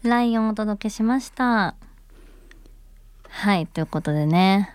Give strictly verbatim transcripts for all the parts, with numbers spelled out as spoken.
ライオンをお届けしました。はい、ということでね、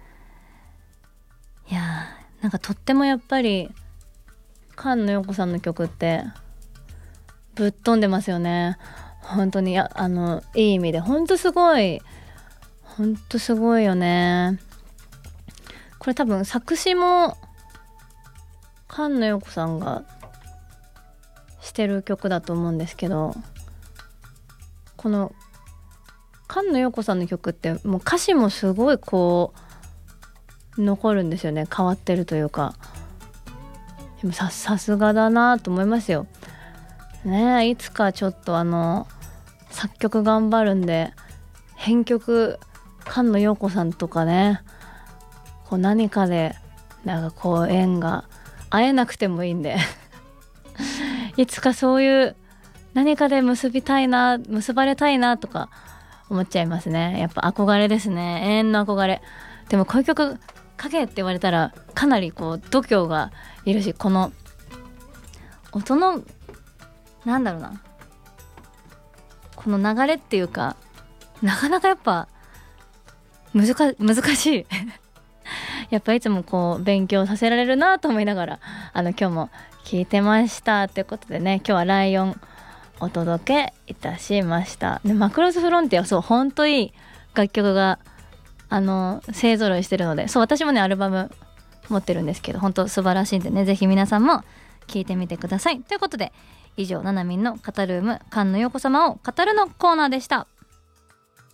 いやーなんかとってもやっぱり菅野陽子さんの曲ってぶっ飛んでますよね。本当に、やあのいい意味で本当すごい本当すごいよね。これ多分作詞も菅野陽子さんがしてる曲だと思うんですけど、この菅野陽子さんの曲ってもう歌詞もすごいこう残るんですよね。変わってるというか、でも さ, さすがだなと思いますよね。いつかちょっとあの作曲頑張るんで編曲菅野陽子さんとかね、こう何かでなんかこう縁が会えなくてもいいんでいつかそういう何かで結びたいな結ばれたいなとか思っちゃいますね。やっぱ憧れですね、永遠の憧れ。でもこういう曲書けって言われたらかなりこう度胸がいるし、この音のなんだろうな、この流れっていうかなかなかやっぱ難, 難しいやっぱいつもこう勉強させられるなと思いながらあの今日も聞いてましたということでね、今日はライオンお届けいたしました。でマクロスフロンティア、そうほんといい楽曲があの勢ぞろいしてるので、そう私もねアルバム持ってるんですけど本当素晴らしいんでね、ぜひ皆さんも聴いてみてください。ということで以上ななみんの語ルーム菅野陽子様を語るのコーナーでした。